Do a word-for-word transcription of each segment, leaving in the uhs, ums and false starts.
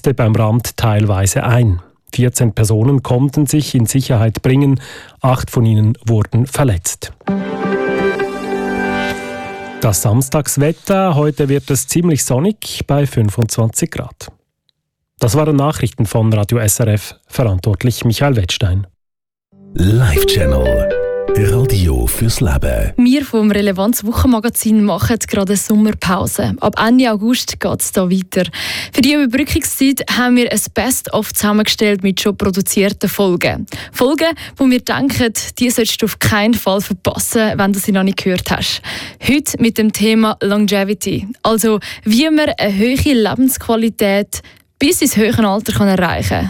stürzte beim Brand teilweise ein. vierzehn Personen konnten sich in Sicherheit bringen, acht von ihnen wurden verletzt. Das Samstagswetter, heute wird es ziemlich sonnig bei fünfundzwanzig Grad. Das waren Nachrichten von Radio S R F, verantwortlich Michael Wettstein. Live Channel. Radio fürs Leben. Wir vom Relevanz-Wochenmagazin machen gerade eine Sommerpause. Ab Ende August geht es hier weiter. Für die Überbrückungszeit haben wir ein Best-of zusammengestellt mit schon produzierten Folgen. Folgen, wo wir denken, die solltest du auf keinen Fall verpassen, wenn du sie noch nicht gehört hast. Heute mit dem Thema Longevity. Also, wie man eine hohe Lebensqualität bis ins höhere Alter erreichen kann.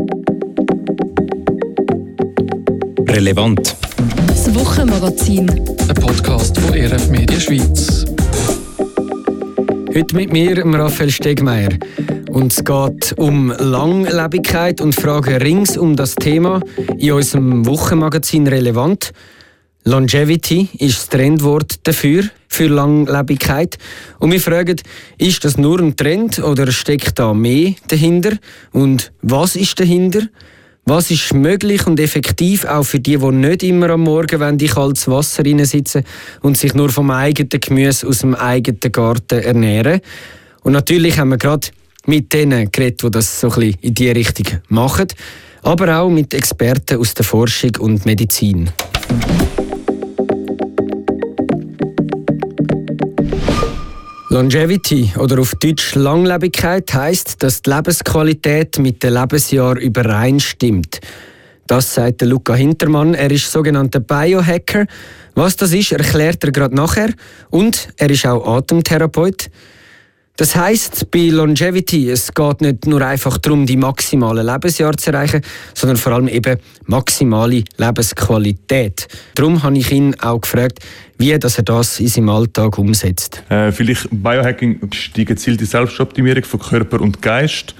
Relevant. Das Wochenmagazin. Ein Podcast von R F Media Schweiz. Heute mit mir, Raphael Stegmeier. Und es geht um Langlebigkeit und Fragen rings um das Thema in unserem Wochenmagazin Relevant. Longevity ist das Trendwort dafür, für Langlebigkeit. Und wir fragen, ist das nur ein Trend oder steckt da mehr dahinter? Und was ist dahinter? Was ist möglich und effektiv, auch für die, die nicht immer am Morgen in kaltes Wasser sitzen und sich nur vom eigenen Gemüse aus dem eigenen Garten ernähren? Und natürlich haben wir gerade mit denen geredet, die das so ein bisschen in diese Richtung machen, aber auch mit Experten aus der Forschung und Medizin. Longevity oder auf Deutsch Langlebigkeit heisst, dass die Lebensqualität mit dem Lebensjahr übereinstimmt. Das sagt der Luca Hintermann. Er ist sogenannter Biohacker. Was das ist, erklärt er gerade nachher. Und er ist auch Atemtherapeut. Das heisst, bei Longevity, es geht nicht nur einfach darum, die maximale Lebensjahre zu erreichen, sondern vor allem eben maximale Lebensqualität. Darum habe ich ihn auch gefragt, wie dass er das in seinem Alltag umsetzt. Äh, vielleicht Biohacking ist die gezielte Selbstoptimierung von Körper und Geist.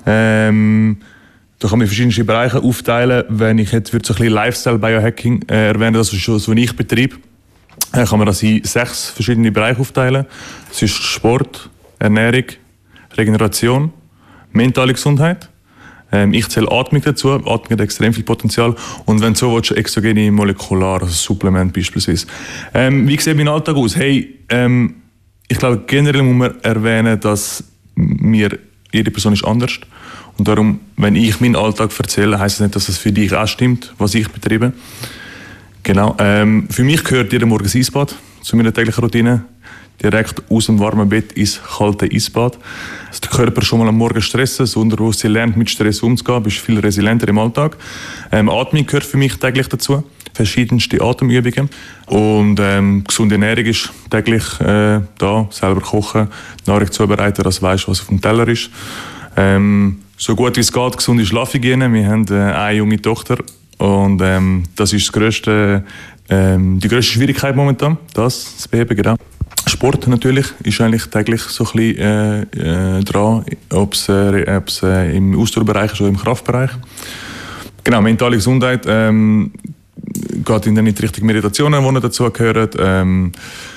Ähm, da kann man verschiedene Bereiche aufteilen. Wenn ich jetzt würde so ein bisschen Lifestyle-Biohacking äh, erwähnen, das ist schon das, was ich betreibe, äh, kann man das in sechs verschiedene Bereiche aufteilen. Das ist Sport, Ernährung, Regeneration, mentale Gesundheit. Ähm, ich zähle Atmung dazu. Atmung hat extrem viel Potenzial. Und wenn du so willst, exogene Molekular, also Supplement beispielsweise. Ähm, wie sieht mein Alltag aus? Hey, ähm, ich glaube, generell muss man erwähnen, dass mir jede Person ist anders. Und darum, wenn ich meinen Alltag erzähle, heisst es nicht, dass es für dich auch stimmt, was ich betreibe. Genau. Ähm, für mich gehört jeden Morgen das Eisbad zu meiner täglichen Routine. Direkt aus dem warmen Bett ins kalte Eisbad. Dass der Körper schon mal am Morgen stressen, das Unterbewusstsein lernt, mit Stress umzugehen, bist viel resilienter im Alltag. Ähm, Atmung gehört für mich täglich dazu. Verschiedenste Atemübungen. Und ähm, gesunde Ernährung ist täglich äh, da. Selber kochen, Nahrung zubereiten, dass du weißt, was auf dem Teller ist. Ähm, so gut wie es geht, gesunde Schlafhygiene. Wir haben äh, eine junge Tochter. Und ähm, das ist das grösste, ähm, die grösste Schwierigkeit momentan, das zu beheben, genau. Sport natürlich ist eigentlich täglich so ein bisschen äh, äh, dran, ob es äh, äh, im Ausdauerbereich ist oder im Kraftbereich. Genau, mentale Gesundheit ähm, geht in die Richtung Meditationen, die dazu gehören. Ähm,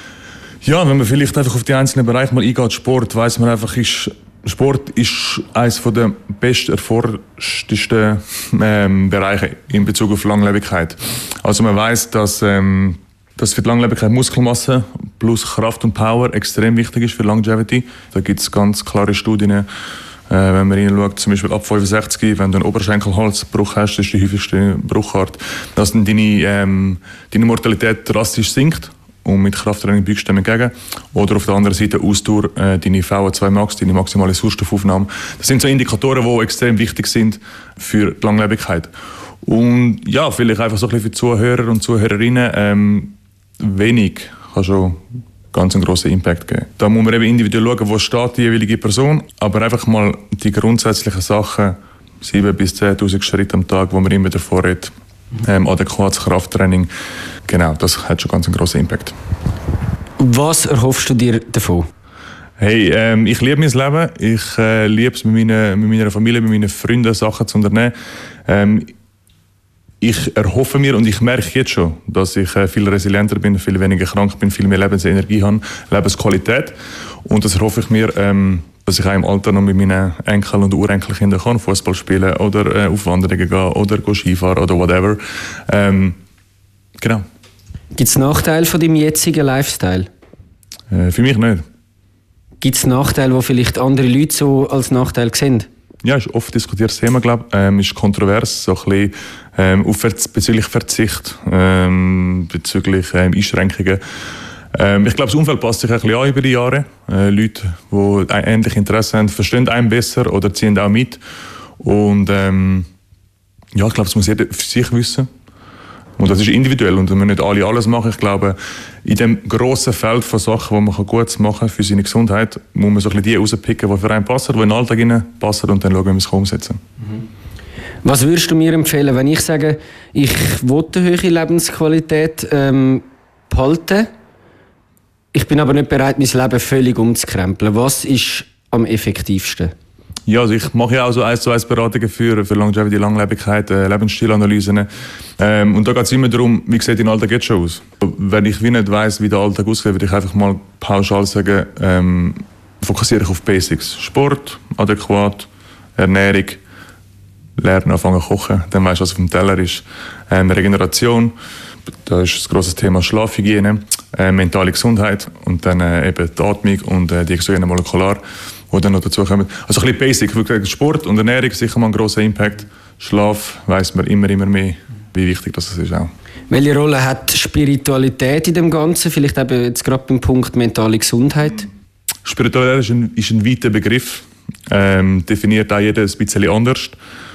ja, wenn man vielleicht einfach auf die einzelnen Bereiche mal eingeht, Sport, weiss man einfach, ist, Sport ist eines der besten, erforschtesten ähm, Bereiche in Bezug auf Langlebigkeit. Also man weiss, dass ähm, dass für die Langlebigkeit Muskelmasse plus Kraft und Power extrem wichtig ist für Longevity. Da gibt es ganz klare Studien, äh, wenn man reinschaut, zum Beispiel ab fünfundsechzig, wenn du einen Oberschenkelhalsbruch hast, das ist die häufigste Bruchart, dass dann deine, ähm, deine Mortalität drastisch sinkt und mit Krafttraining beugst du dem entgegen. Oder auf der anderen Seite Ausdauer, äh, deine V O zwei Max, deine maximale Sauerstoffaufnahme. Das sind so Indikatoren, die extrem wichtig sind für die Langlebigkeit. Und ja, vielleicht einfach so ein bisschen für Zuhörer und Zuhörerinnen, ähm, wenig kann schon ganz einen grossen Impact geben. Da muss man eben individuell schauen, wo steht die jeweilige Person, aber einfach mal die grundsätzlichen Sachen, sieben bis zehntausend Schritte am Tag, wo man immer davor redet, ähm, adäquates Krafttraining, genau, das hat schon ganz einen grossen Impact. Was erhoffst du dir davon? Hey, ähm, ich liebe mein Leben, ich äh, liebe es mit, meine, mit meiner Familie, mit meinen Freunden Sachen zu unternehmen. Ähm, Ich erhoffe mir und ich merke jetzt schon, dass ich äh, viel resilienter bin, viel weniger krank bin, viel mehr Lebensenergie habe, Lebensqualität. Und das erhoffe ich mir, ähm, dass ich auch im Alter noch mit meinen Enkel- und Urenkelkindern kann Fußball spielen oder äh, auf Wanderungen gehen oder Skifahren oder whatever. Ähm, genau. Gibt es Nachteile von deinem jetzigen Lifestyle? Äh, für mich nicht. Gibt es Nachteile, die vielleicht andere Leute so als Nachteil sehen? Ja, ist ein oft diskutiertes Thema, glaube ich. Ähm, ist kontrovers, so ein bisschen ähm, auf Verz- bezüglich Verzicht, ähm, bezüglich ähm, Einschränkungen. Ähm, ich glaube, das Umfeld passt sich ein bisschen an über die Jahre. Äh, Leute, die ein ähnliches Interesse haben, verstehen einen besser oder ziehen auch mit. Und ähm, ja, ich glaube, das muss jeder für sich wissen. Und das ist individuell und wenn wir nicht alle alles machen. Ich glaube, in dem grossen Feld von Sachen, die man gut machen kann für seine Gesundheit, muss man so ein bisschen die rauspicken, die für einen passen, die in den Alltag passen und dann schauen, wie wir es umsetzen. Mhm. Was würdest du mir empfehlen, wenn ich sage, ich will eine höhere Lebensqualität ähm, behalten, ich bin aber nicht bereit, mein Leben völlig umzukrempeln? Was ist am effektivsten? Ja, also ich mache ja auch so eins zu eins Beratungen für, für Longevity, Langlebigkeit, äh, Lebensstilanalysen. Ähm, und da geht es immer darum, wie sieht dein Alltag jetzt schon aus? Wenn ich wie nicht weiss, wie der Alltag aussieht, würde ich einfach mal pauschal sagen, ähm, fokussiere ich auf Basics. Sport, adäquat, Ernährung, lernen, anfangen kochen, dann weisst du, was auf dem Teller ist. Ähm, Regeneration, da ist das grosse Thema Schlafhygiene, äh, mentale Gesundheit und dann äh, eben die Atmung und äh, die exogenen Molekular, die dann noch dazu kommen. Also ein bisschen basic, wirklich Sport und Ernährung, sicher mal ein grosser Impact. Schlaf weiss man immer, immer mehr, wie wichtig das ist auch. Welche Rolle hat Spiritualität in dem Ganzen? Vielleicht eben jetzt gerade beim Punkt mentale Gesundheit? Spiritualität ist ein, ist ein weiter Begriff, ähm, definiert auch jeder ein bisschen anders.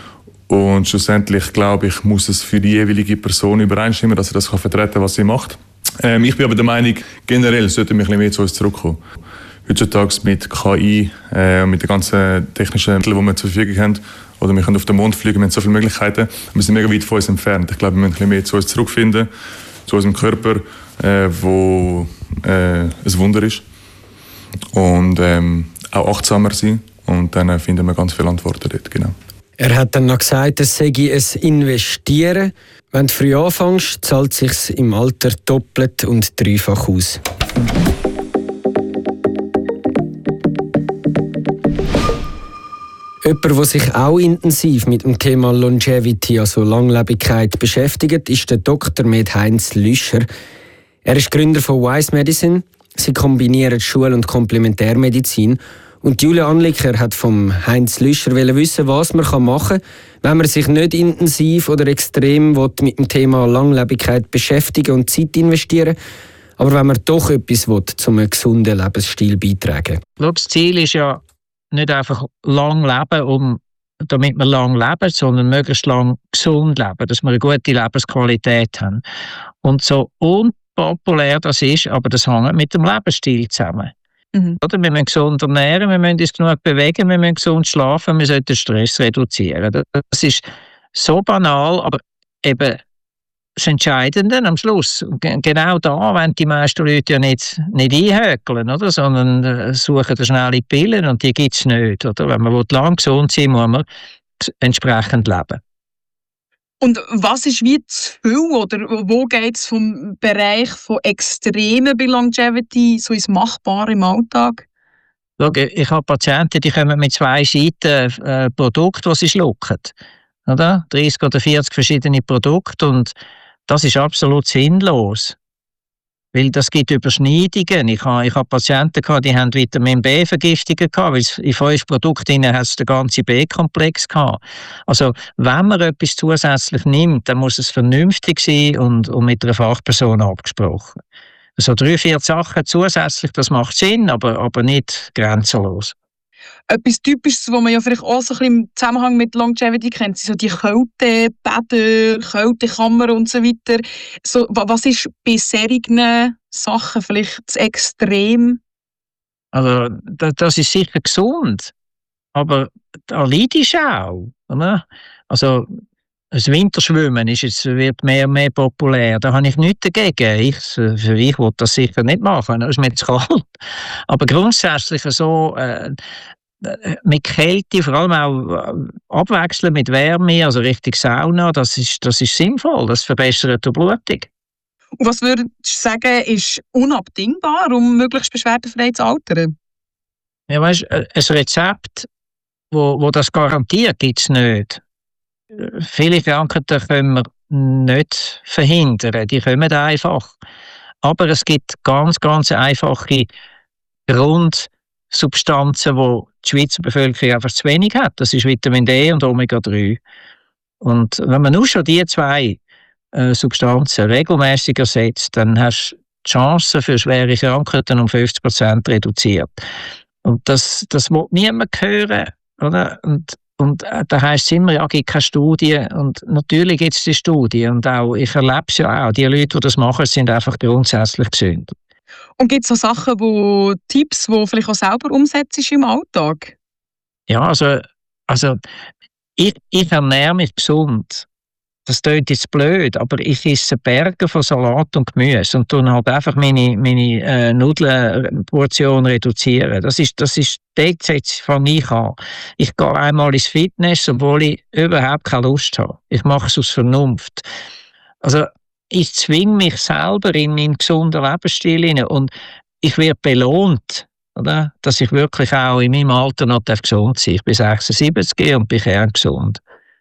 Und schlussendlich, glaube ich, muss es für die jeweilige Person übereinstimmen, dass sie das kann vertreten kann, was sie macht. Ähm, ich bin aber der Meinung, generell sollten wir ein bisschen mehr zu uns zurückkommen. Heutzutage mit K I, äh, mit den ganzen technischen Mitteln, die wir zur Verfügung haben, oder wir können auf den Mond fliegen, wir haben so viele Möglichkeiten, wir sind mega weit von uns entfernt. Ich glaube, wir müssen ein bisschen mehr zu uns zurückfinden, zu unserem Körper, äh, wo äh, ein Wunder ist. Und ähm, auch achtsamer sein. Und dann äh, finden wir ganz viele Antworten dort, genau. Er hat dann noch gesagt, es sei ein Investieren. Wenn du früh anfängst, zahlt es sich im Alter doppelt und dreifach aus. Jemand, der sich auch intensiv mit dem Thema Longevity, also Langlebigkeit, beschäftigt, ist der Doktor Med Heinz Lüscher. Er ist Gründer von Wise Medicine. Sie kombinieren Schul- und Komplementärmedizin. Und Julia Anliker hat vom Heinz Lüscher wissen, was man machen kann, wenn man sich nicht intensiv oder extrem mit dem Thema Langlebigkeit beschäftigen und Zeit investieren, aber wenn man doch etwas will, zum einem gesunden Lebensstil beitragen. Das Ziel ist ja nicht einfach lang leben, um, damit wir lang leben, sondern möglichst lang gesund leben, dass wir eine gute Lebensqualität haben. Und so unpopulär das ist, aber das hängt mit dem Lebensstil zusammen. Mhm. Oder? Wir müssen gesund ernähren, wir müssen uns genug bewegen, wir müssen gesund schlafen, wir sollten Stress reduzieren. Das ist so banal, aber eben das Entscheidende am Schluss. Genau da wollen die meisten Leute ja nicht, nicht einhökeln, oder? Sondern suchen eine schnelle Pillen und die gibt es nicht. Oder? Wenn man lang gesund sein will, muss man entsprechend leben. Und was ist wie zu viel, oder wo geht es vom Bereich von Extremen bei Longevity so ins Machbare im Alltag? Schau, ich habe Patienten, die kommen mit zwei Seiten äh, Produkte, die sie schlucken. Oder? dreißig oder vierzig verschiedene Produkte und das ist absolut sinnlos. Weil das gibt Überschneidungen. Ich habe, ich habe Patienten gehabt, die haben Vitamin B-Vergiftungen gehabt, weil in fünf Produkten hat es den ganzen B-Komplex gehabt. Also, wenn man etwas zusätzlich nimmt, dann muss es vernünftig sein und, und mit einer Fachperson abgesprochen. Also drei, vier Sachen zusätzlich, das macht Sinn, aber, aber nicht grenzenlos. Etwas Typisches, was man ja vielleicht auch so ein bisschen im Zusammenhang mit Longevity kennt, sind so die Kältebäder, Kältekammer und so weiter. So, was ist bei solchen Sachen vielleicht zu extrem? Also, das ist sicher gesund, aber da leidest du auch. Oder? Also, das Winterschwimmen ist jetzt, wird mehr und mehr populär. Da habe ich nichts dagegen. Ich, für ich will das sicher nicht machen, es ist mir zu kalt. Aber grundsätzlich so äh, mit Kälte, vor allem auch abwechseln mit Wärme, also richtig Sauna, das ist, das ist sinnvoll, das verbessert die Blutung. Und was würdest du sagen, ist unabdingbar, um möglichst beschwerdenfrei zu altern? Ja, weißt, ein Rezept, wo, wo das garantiert, gibt es nicht. Viele Krankheiten können wir nicht verhindern, die kommen einfach. Aber es gibt ganz, ganz einfache Grundsubstanzen, die die Schweizer Bevölkerung einfach zu wenig hat. Das ist Vitamin D und Omega drei. Und wenn man nur schon diese zwei äh, Substanzen regelmäßig ersetzt, dann hast du die Chancen für schwere Krankheiten um fünfzig Prozent reduziert. Und das, das will niemand hören, oder? Und, und äh, da heisst es immer, ja, es gibt keine Studie. Und natürlich gibt es die Studie. Und auch, ich erlebe es ja auch, die Leute, die das machen, sind einfach grundsätzlich gesund. Und gibt es so Sachen, wo Tipps, die du vielleicht auch selber umsetzt im Alltag? Ja, also, also ich, ich ernähre mich gesund. Das klingt jetzt blöd, aber ich esse Berge von Salat und Gemüse und tue halt einfach meine, meine äh, Nudelportion reduzieren. Das ist, das ist, dort fange ich an. Ich gehe einmal ins Fitness, obwohl ich überhaupt keine Lust habe. Ich mache es aus Vernunft. Also, ich zwinge mich selber in meinen gesunden Lebensstil hinein und ich werde belohnt, oder? Dass ich wirklich auch in meinem Alter noch gesund sein darf. Ich bin sechsundsiebzig und bin kerngesund.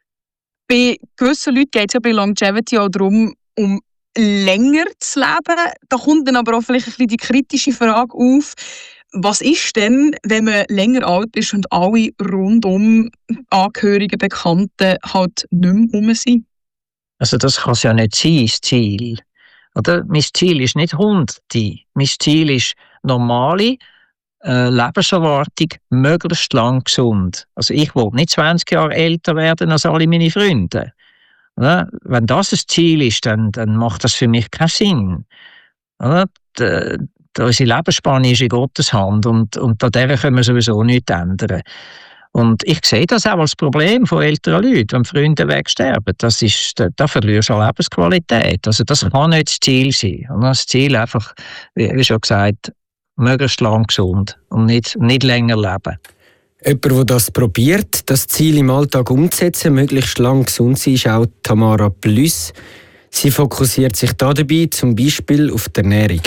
Bei gewissen Leuten geht es ja bei Longevity auch darum, um länger zu leben. Da kommt dann aber auch vielleicht ein bisschen die kritische Frage auf, was ist denn, wenn man länger alt ist und alle rundum Angehörigen, Bekannten halt nicht mehr rum sind? Also das kann es ja nicht sein, das Ziel. Oder? Mein Ziel ist nicht Hunderte. Mein Ziel ist normale äh, Lebenserwartung, möglichst lang gesund. Also ich will nicht zwanzig Jahre älter werden als alle meine Freunde. Oder? Wenn das das Ziel ist, dann, dann macht das für mich keinen Sinn. Oder? Die, die, unsere Lebensspanne ist in Gottes Hand und, und an der können wir sowieso nichts ändern. Und ich sehe das auch als Problem von älteren Leuten, wenn Freunde wegsterben. Das ist, da, da verlierst du auch Lebensqualität. Also das kann nicht das Ziel sein. Und das Ziel einfach, wie, wie schon gesagt, möglichst lang gesund und nicht, nicht länger leben. Jemand, der das probiert, das Ziel im Alltag umzusetzen, möglichst lang gesund sein, ist auch Tamara Plüss. Sie fokussiert sich da dabei zum Beispiel auf die Ernährung.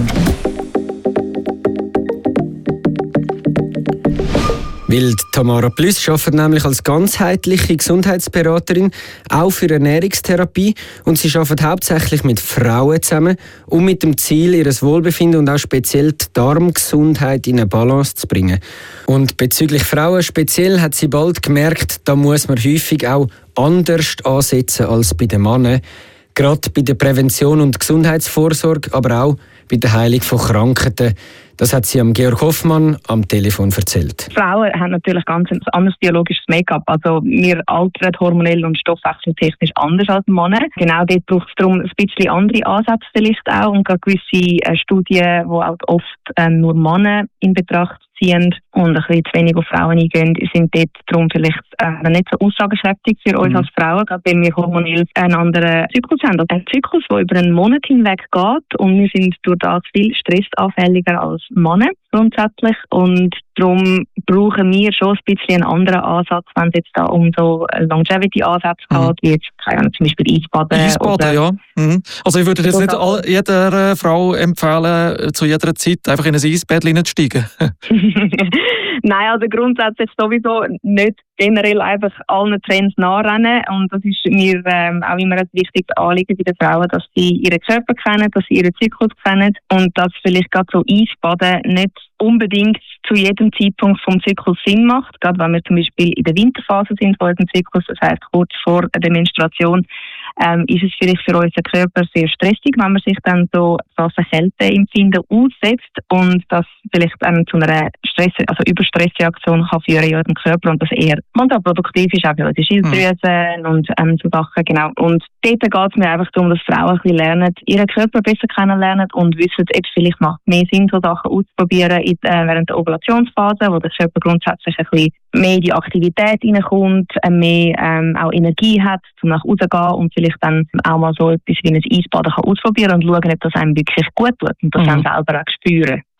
Weil Tamara Plüss arbeitet nämlich als ganzheitliche Gesundheitsberaterin, auch für Ernährungstherapie. Und sie arbeitet hauptsächlich mit Frauen zusammen, um mit dem Ziel, ihr Wohlbefinden und auch speziell die Darmgesundheit in eine Balance zu bringen. Und bezüglich Frauen speziell hat sie bald gemerkt, da muss man häufig auch anders ansetzen als bei den Männern. Gerade bei der Prävention und Gesundheitsvorsorge, aber auch bei der Heilung von Krankheiten. Das hat sie am Georg Hoffmann am Telefon erzählt. Frauen haben natürlich ganz ein anderes biologisches Make-up. Also wir altern hormonell und stoffwechseltechnisch anders als Männer. Genau dort braucht es darum ein bisschen andere Ansätze vielleicht auch. Und gerade gewisse äh, Studien, die auch oft äh, nur Männer in Betracht ziehen und ein bisschen zu wenig auf Frauen eingehen, sind dort darum vielleicht äh, nicht so aussagekräftig für uns mhm. als Frauen, gerade wenn wir hormonell einen anderen Zyklus haben. Ein Zyklus, der über einen Monat hinweg geht und wir sind durch das viel stressanfälliger als Männer grundsätzlich und darum brauchen wir schon ein bisschen einen anderen Ansatz, wenn es jetzt da um so Longevity-Ansätze mhm. geht, wie jetzt keine Ahnung, zum Beispiel Eisbaden. Eisbaden, oder ja. Mhm. Also ich würde jetzt nicht all, jeder Frau empfehlen, zu jeder Zeit einfach in ein Eisbad hineinzusteigen. Nein, also grundsätzlich sowieso nicht generell einfach allen Trends nachrennen und das ist mir ähm, auch immer ein wichtiges Anliegen bei den Frauen, dass sie ihren Körper kennen, dass sie ihren Zyklus kennen und dass vielleicht gerade so Eisbaden nicht unbedingt zu jedem Zeitpunkt vom Zyklus Sinn macht, gerade wenn wir zum Beispiel in der Winterphase sind von unserem Zyklus, das heisst kurz vor der Menstruation, ähm, ist es vielleicht für unseren Körper sehr stressig, wenn man sich dann so krasse Kälteempfinden aussetzt und das vielleicht ähm, zu einer Stress, also Überstressreaktion kann führen in unserem Körper und das eher kontraproduktiv ist, auch für unsere Schilddrüse mhm. und ähm, so Sachen, genau. Und dort geht es mir einfach darum, dass Frauen ein bisschen lernen, ihren Körper besser kennenlernen und wissen, ob es vielleicht macht mehr Sinn, so Sachen auszuprobieren in, äh, während der Ovulationsphase, wo der Körper grundsätzlich ein bisschen mehr in die Aktivität reinkommt, äh, mehr ähm, auch Energie hat, um nach Hause zu gehen und vielleicht dann auch mal so etwas wie ein Eisbaden kann ausprobieren und schauen, ob das einem wirklich gut tut und das mhm. dann selber auch spüren.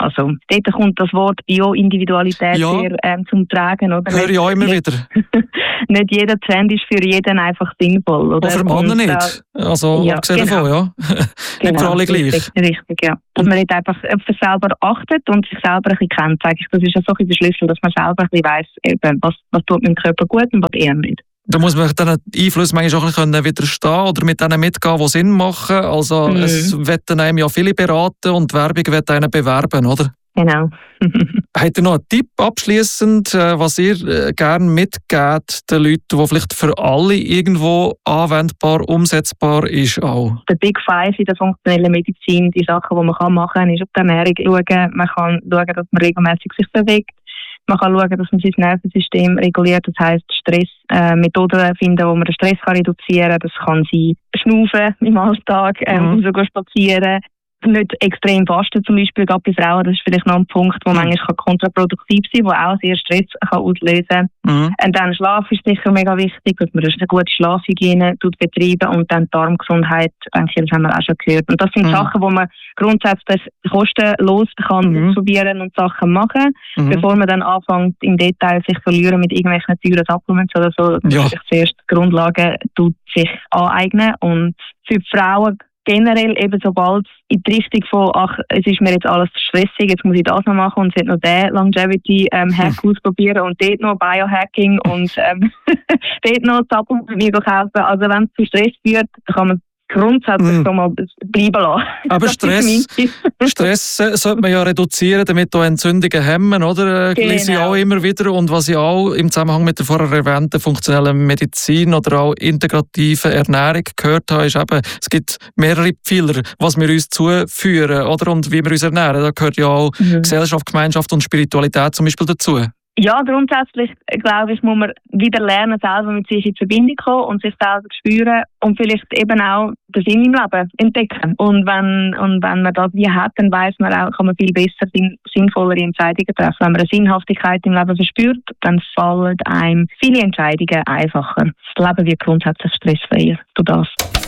Also dort kommt das Wort Bio-Individualität ja. sehr ähm, zum Tragen. Oder? Höre ich auch immer nicht, wieder. Nicht jeder Trend ist für jeden einfach sinnvoll. Oder? Auch für Männer nicht. Äh, also ja, abgesehen genau. davon, ja. Nicht genau, für alle gleich. Richtig, richtig, ja. Dass man nicht einfach auf sich selber achtet und sich selber ein bisschen kennt. Eigentlich, das ist ja so ein bisschen der Schlüssel, dass man selber ein bisschen weiss, eben, was, was tut meinem Körper gut und was eher nicht. Da muss man diesen Einfluss manchmal auch ein bisschen widerstehen oder mit denen mitgehen, die Sinn machen. Also Mhm. es werden einem ja viele beraten und die Werbung wird einen bewerben, oder? Genau. Habt ihr noch einen Tipp abschliessend, äh, was ihr äh, gerne mitgebt den Leuten, die vielleicht für alle irgendwo anwendbar, umsetzbar ist auch? Der Big Five in der funktionellen Medizin, die Sachen, die man kann machen kann, ist auf die Ernährung schauen. Man kann schauen, dass man regelmäßig sich bewegt. Man kann schauen, dass man sein Nervensystem reguliert. Das heisst, Stressmethoden äh, finden, wo man den Stress kann reduzieren kann. Das kann sein Schnaufen im Alltag, ähm, Mhm. sogar spazieren. Nicht extrem fasten zum Beispiel, gerade bei Frauen, das ist vielleicht noch ein Punkt, wo Mhm. manchmal kontraproduktiv sein kann, wo auch sehr Stress kann auslösen kann. Mhm. Und dann Schlaf ist sicher mega wichtig, dass man eine gute Schlafhygiene tut betreiben und dann Darmgesundheit, denke ich, das haben wir auch schon gehört. Und das sind Mhm. Sachen, wo man grundsätzlich kostenlos kann Mhm. ausprobieren und Sachen machen, Mhm. bevor man dann anfängt, im Detail sich zu verlieren mit irgendwelchen teuren Supplements oder so, dass Ja. man sich zuerst die Grundlagen tut sich aneignen. Und für die Frauen generell eben, sobald in die Richtung von, ach, es ist mir jetzt alles zu stressig, jetzt muss ich das noch machen und jetzt noch den Longevity-Hack ähm, ausprobieren und dort noch Biohacking und ähm, dort noch Supplements mir kaufen. Also wenn es zu Stress führt, dann kann man grundsätzlich Mm. schon mal bleiben lassen. Aber Das ist Stress, mein Tipp. Stress äh, sollte man ja reduzieren, damit auch Entzündungen hemmen, oder? Äh, Genau. lese ich auch immer wieder. Und was ich auch im Zusammenhang mit der vorher erwähnten funktionellen Medizin oder auch integrativen Ernährung gehört habe, ist eben, es gibt mehrere Pfeiler, was wir uns zuführen, oder? Und wie wir uns ernähren. Da gehört ja auch Mhm. Gesellschaft, Gemeinschaft und Spiritualität zum Beispiel dazu. Ja, grundsätzlich, äh, glaube ich, muss man wieder lernen, selber mit sich in Verbindung kommen und sich selber spüren und vielleicht eben auch den Sinn im Leben entdecken. Und wenn, und wenn man das wie hat, dann weiss man auch, kann man viel besser sinn, sinnvollere Entscheidungen treffen. Wenn man eine Sinnhaftigkeit im Leben verspürt, dann fallen einem viele Entscheidungen einfacher. Das Leben wird grundsätzlich stressfreier durch das.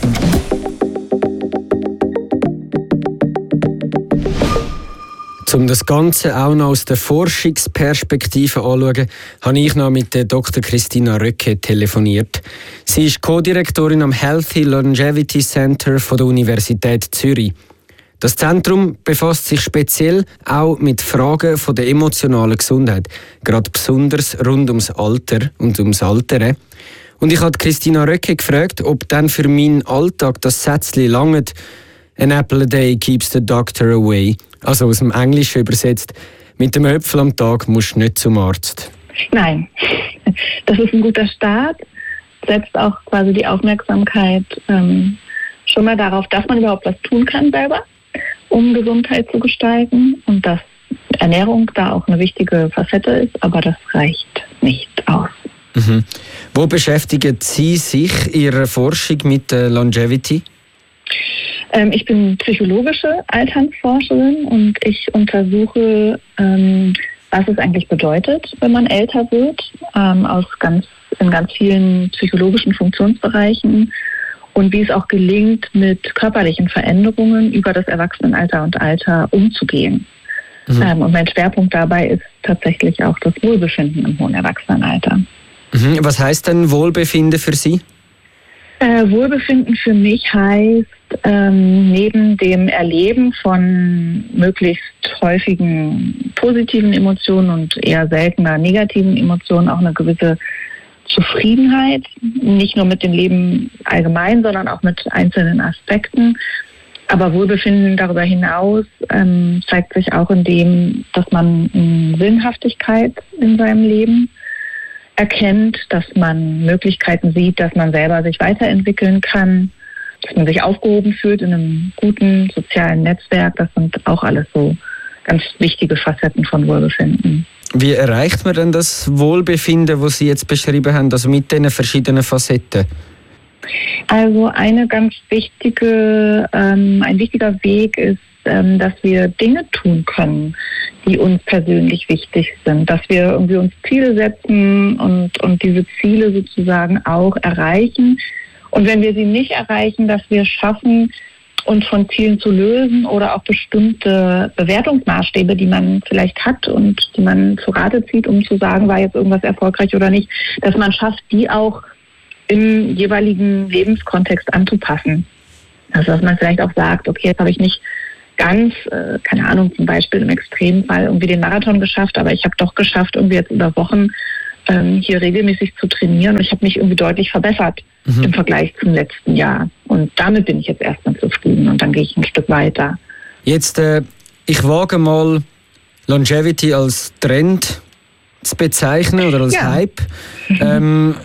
Um das Ganze auch noch aus der Forschungsperspektive anzuschauen, habe ich noch mit der Doktor Christina Röcke telefoniert. Sie ist Co-Direktorin am Healthy Longevity Center von der Universität Zürich. Das Zentrum befasst sich speziell auch mit Fragen von der emotionalen Gesundheit, gerade besonders rund ums Alter und ums Altern. Und ich habe Christina Röcke gefragt, ob dann für meinen Alltag das Sätzchen langt, «An apple a day keeps the doctor away», also aus dem Englischen übersetzt, «Mit dem Äpfel am Tag musst du nicht zum Arzt». Nein, das ist ein guter Start, setzt auch quasi die Aufmerksamkeit ähm, schon mal darauf, dass man überhaupt was tun kann selber, um Gesundheit zu gestalten und dass Ernährung da auch eine wichtige Facette ist, aber das reicht nicht aus. Mhm. Wo beschäftigen Sie sich in Ihrer Forschung mit äh, Longevity? Ähm, ich bin psychologische Alternsforscherin und ich untersuche, ähm, was es eigentlich bedeutet, wenn man älter wird, ähm, aus ganz, in ganz vielen psychologischen Funktionsbereichen und wie es auch gelingt, mit körperlichen Veränderungen über das Erwachsenenalter und Alter umzugehen. Mhm. Ähm, und mein Schwerpunkt dabei ist tatsächlich auch das Wohlbefinden im hohen Erwachsenenalter. Mhm. Was heißt denn Wohlbefinden für Sie? Äh, Wohlbefinden für mich heißt, ähm, neben dem Erleben von möglichst häufigen positiven Emotionen und eher seltener negativen Emotionen auch eine gewisse Zufriedenheit, nicht nur mit dem Leben allgemein, sondern auch mit einzelnen Aspekten. Aber Wohlbefinden darüber hinaus ähm, zeigt sich auch in dem, dass man eine Sinnhaftigkeit in seinem Leben erkennt, dass man Möglichkeiten sieht, dass man selber sich weiterentwickeln kann, dass man sich aufgehoben fühlt in einem guten sozialen Netzwerk. Das sind auch alles so ganz wichtige Facetten von Wohlbefinden. Wie erreicht man denn das Wohlbefinden, das Sie jetzt beschrieben haben, also mit diesen verschiedenen Facetten? Also eine ganz wichtige, ähm, ein wichtiger Weg ist, ähm, dass wir Dinge tun können, die uns persönlich wichtig sind, dass wir irgendwie uns Ziele setzen und, und diese Ziele sozusagen auch erreichen. Und wenn wir sie nicht erreichen, dass wir schaffen, und von Zielen zu lösen oder auch bestimmte Bewertungsmaßstäbe, die man vielleicht hat und die man zu Rate zieht, um zu sagen, war jetzt irgendwas erfolgreich oder nicht, dass man schafft, die auch im jeweiligen Lebenskontext anzupassen. Also dass man vielleicht auch sagt, okay, jetzt habe ich nicht ganz, äh, keine Ahnung, zum Beispiel im Extremfall irgendwie den Marathon geschafft, aber ich habe doch geschafft, irgendwie jetzt über Wochen ähm, hier regelmäßig zu trainieren und ich habe mich irgendwie deutlich verbessert mhm. im Vergleich zum letzten Jahr. Und damit bin ich jetzt erstmal zufrieden und dann gehe ich ein Stück weiter. Jetzt, äh, ich wage mal Longevity als Trend zu bezeichnen oder als ja. Hype. Ähm,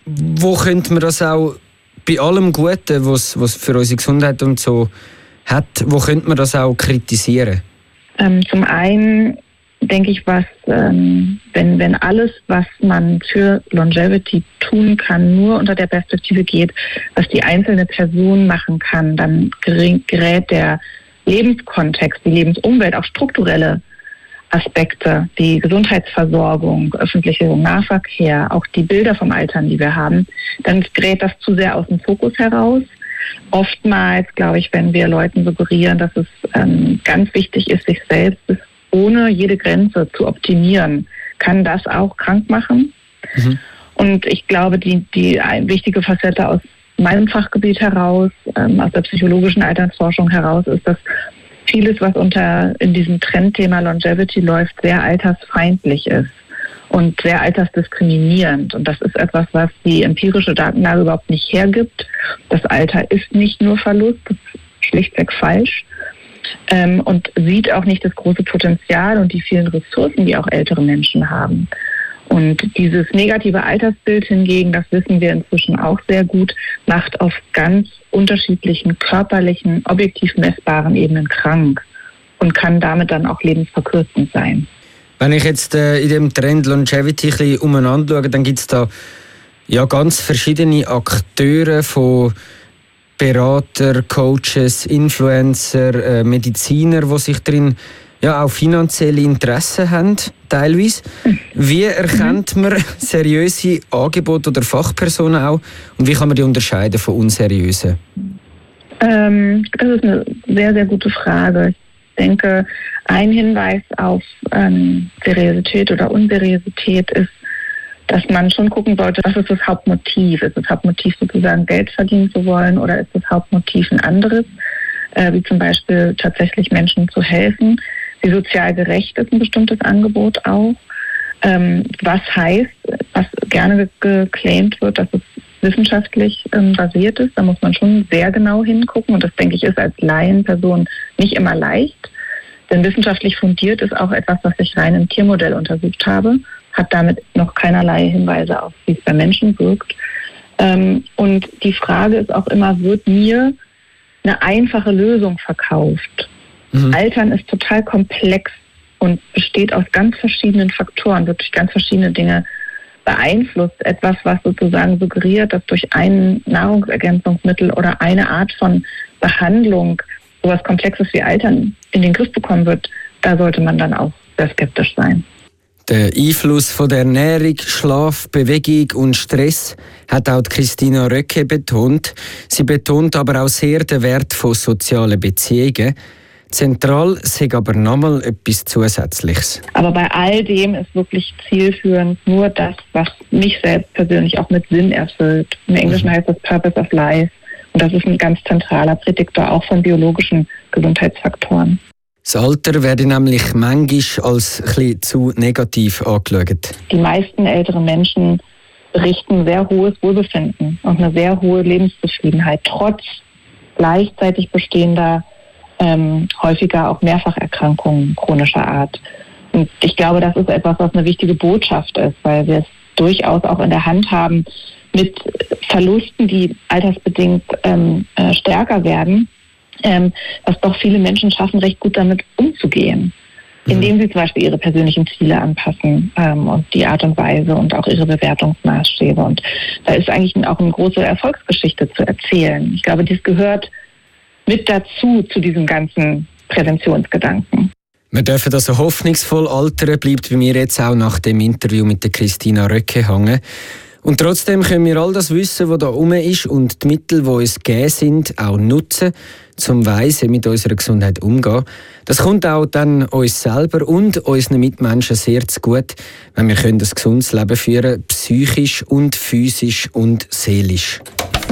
wo könnte man das auch bei allem Guten, was was für unsere Gesundheit und so hat, wo könnte man das auch kritisieren? Ähm, zum einen denke ich, was ähm, wenn wenn alles, was man für Longevity tun kann, nur unter der Perspektive geht, was die einzelne Person machen kann, dann gerät der Lebenskontext, die Lebensumwelt, auch strukturelle Aspekte, die Gesundheitsversorgung, öffentlicher Nahverkehr, auch die Bilder vom Altern, die wir haben, dann gerät das zu sehr aus dem Fokus heraus. Oftmals, glaube ich, wenn wir Leuten suggerieren, dass es ähm, ganz wichtig ist, sich selbst ohne jede Grenze zu optimieren, kann das auch krank machen. Mhm. Und ich glaube, die, die eine wichtige Facette aus meinem Fachgebiet heraus, ähm, aus der psychologischen Altersforschung heraus, ist, dass vieles, was unter in diesem Trendthema Longevity läuft, sehr altersfeindlich ist und sehr altersdiskriminierend. Und das ist etwas, was die empirische Datenlage überhaupt nicht hergibt. Das Alter ist nicht nur Verlust, das ist schlichtweg falsch. Ähm, und sieht auch nicht das große Potenzial und die vielen Ressourcen, die auch ältere Menschen haben. Und dieses negative Altersbild hingegen, das wissen wir inzwischen auch sehr gut, macht auf ganz unterschiedlichen körperlichen, objektiv messbaren Ebenen krank und kann damit dann auch lebensverkürzend sein. Wenn ich jetzt äh, in dem Trend Longevity ein bisschen umeinander schaue, dann gibt es da ja ganz verschiedene Akteure von Berater, Coaches, Influencer, äh, Mediziner, die sich drin ja auch finanzielle Interessen haben, teilweise. Wie erkennt man seriöse Angebote oder Fachpersonen auch und wie kann man die unterscheiden von unseriösen? Ähm, das ist eine sehr, sehr gute Frage. Ich denke, ein Hinweis auf ähm, Seriosität oder Unseriosität ist, dass man schon gucken sollte, was ist das Hauptmotiv? Ist das Hauptmotiv sozusagen Geld verdienen zu wollen oder ist das Hauptmotiv ein anderes, äh, wie zum Beispiel tatsächlich Menschen zu helfen? Wie sozial gerecht ist ein bestimmtes Angebot auch? Ähm, was heißt, was gerne geclaimt wird, dass es wissenschaftlich ähm, basiert ist, da muss man schon sehr genau hingucken und das, denke ich, ist als Laienperson nicht immer leicht, denn wissenschaftlich fundiert ist auch etwas, was ich rein im Tiermodell untersucht habe, hat damit noch keinerlei Hinweise auf, wie es bei Menschen wirkt. Ähm, und die Frage ist auch immer, wird mir eine einfache Lösung verkauft? Mhm. Altern ist total komplex und besteht aus ganz verschiedenen Faktoren, wird durch ganz verschiedene Dinge beeinflusst. Etwas, was sozusagen suggeriert, dass durch ein Nahrungsergänzungsmittel oder eine Art von Behandlung sowas Komplexes wie Altern in den Griff bekommen wird, da sollte man dann auch sehr skeptisch sein. Der Einfluss von der Ernährung, Schlaf, Bewegung und Stress hat auch Christina Röcke betont. Sie betont aber auch sehr den Wert von sozialen Beziehungen. Zentral sei aber nochmal etwas Zusätzliches. Aber bei all dem ist wirklich zielführend nur das, was mich selbst persönlich auch mit Sinn erfüllt. Im Englischen heißt das Purpose of Life. Und das ist ein ganz zentraler Prädiktor auch von biologischen Gesundheitsfaktoren. Das Alter werde nämlich manchmal als ein bisschen zu negativ angeschaut. Die meisten älteren Menschen berichten sehr hohes Wohlbefinden und eine sehr hohe Lebenszufriedenheit, trotz gleichzeitig bestehender Ähm, häufiger auch Mehrfacherkrankungen chronischer Art. Und ich glaube, das ist etwas, was eine wichtige Botschaft ist, weil wir es durchaus auch in der Hand haben mit Verlusten, die altersbedingt ähm, äh, stärker werden, ähm, dass doch viele Menschen schaffen, recht gut damit umzugehen, mhm. indem sie zum Beispiel ihre persönlichen Ziele anpassen ähm, und die Art und Weise und auch ihre Bewertungsmaßstäbe. Und da ist eigentlich auch eine große Erfolgsgeschichte zu erzählen. Ich glaube, dies gehört mit dazu, zu diesem ganzen Präventionsgedanken. Wir dürfen also hoffnungsvoll altern, bleibt bei mir jetzt auch nach dem Interview mit der Christina Röcke hängen. Und trotzdem können wir all das Wissen, das da herum ist und die Mittel, die uns gegeben sind, auch nutzen, um weise mit unserer Gesundheit umzugehen. Das kommt auch dann uns selber und unseren Mitmenschen sehr zu gut, wenn wir ein gesundes Leben führen können, psychisch und physisch und seelisch.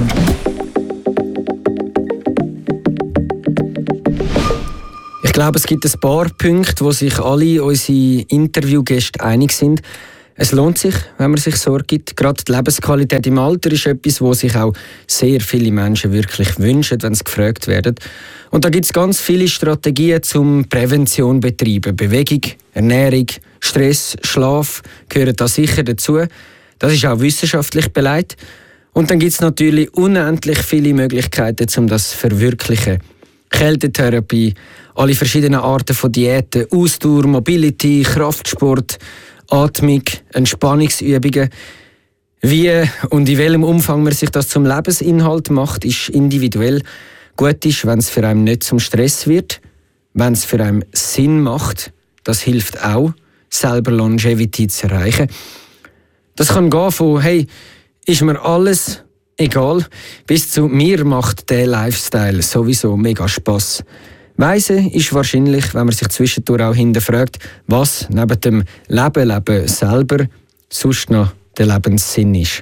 Ich glaube, es gibt ein paar Punkte, wo sich alle unsere Interviewgäste einig sind. Es lohnt sich, wenn man sich Sorge gibt. Gerade die Lebensqualität im Alter ist etwas, wo sich auch sehr viele Menschen wirklich wünschen, wenn sie gefragt werden. Und da gibt es ganz viele Strategien zum Prävention betreiben. Bewegung, Ernährung, Stress, Schlaf gehören da sicher dazu. Das ist auch wissenschaftlich belegt. Und dann gibt es natürlich unendlich viele Möglichkeiten, um das zu verwirklichen. Kältetherapie, alle verschiedenen Arten von Diäten, Ausdauer, Mobility, Kraftsport, Atmung, Entspannungsübungen. Wie und in welchem Umfang man sich das zum Lebensinhalt macht, ist individuell. Gut ist, wenn es für einen nicht zum Stress wird, wenn es für einen Sinn macht. Das hilft auch, selber Longevity zu erreichen. Das kann gehen von «Hey, ist mir alles egal?» bis zu «Mir macht der Lifestyle sowieso mega Spass». Weise ist wahrscheinlich, wenn man sich zwischendurch auch hinterfragt, was neben dem Leben, Leben selber sonst noch der Lebenssinn ist.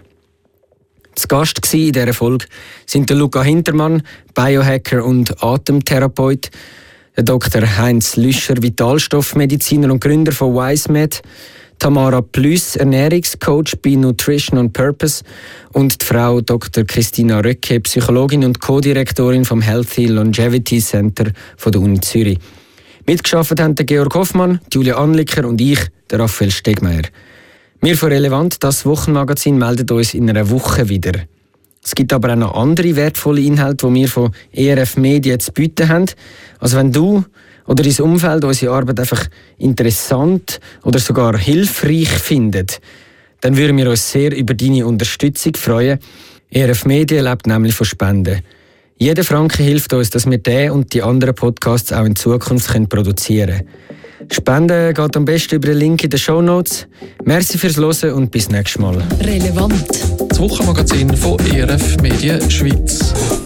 Zu Gast in dieser Folge sind der Luca Hintermann, Biohacker und Atemtherapeut, der Doktor Heinz Lüscher, Vitalstoffmediziner und Gründer von WiseMed, Tamara Plüss, Ernährungscoach bei Nutrition on Purpose und die Frau Doktor Christina Röcke, Psychologin und Co-Direktorin vom Healthy Longevity Center von der Uni Zürich. Mitgearbeitet haben der Georg Hoffmann, Julia Anliker und ich, der Raphael Stegmeier. Wir von Relevant, das Wochenmagazin, melden uns in einer Woche wieder. Es gibt aber auch noch andere wertvolle Inhalte, die wir von E R F Medien zu bieten haben. Also wenn du oder dein Umfeld unsere Arbeit einfach interessant oder sogar hilfreich findet, dann würden wir uns sehr über deine Unterstützung freuen. E R F Medien lebt nämlich von Spenden. Jeder Franken hilft uns, dass wir den und die anderen Podcasts auch in Zukunft produzieren können. Spenden geht am besten über den Link in den Shownotes. Merci fürs Hören und bis nächstes Mal. Relevant. Das Wochenmagazin von E R F Medien Schweiz.